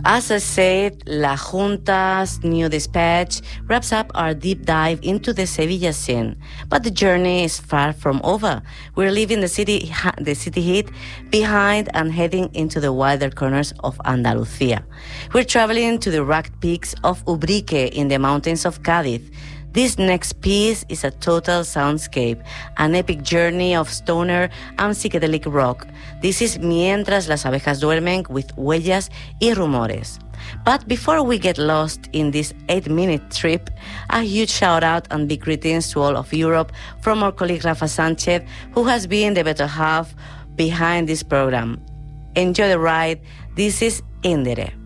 As I said, La Junta's new dispatch wraps up our deep dive into the Sevilla scene. But the journey is far from over. We're leaving the city heat behind and heading into the wilder corners of Andalusia. We're traveling to the rugged peaks of Ubrique in the mountains of Cádiz. This next piece is a total soundscape, an epic journey of stoner and psychedelic rock. This is Mientras las abejas duermen with Huellas y Rumores. But before we get lost in this 8-minute trip, a huge shout out and big greetings to all of Europe from our colleague Rafa Sanchez, who has been the better half behind this program. Enjoy the ride. This is Indere.